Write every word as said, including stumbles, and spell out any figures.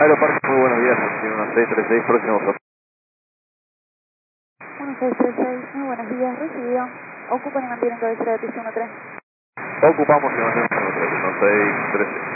Aeroparque, muy buenos días, tiene una seis tres seis, próximo. uno seis tres seis, muy buenos días, recibido. Ocupan y mantienen cabecera de piso uno tres. Ocupamos y mantenemos uno tres seis tres.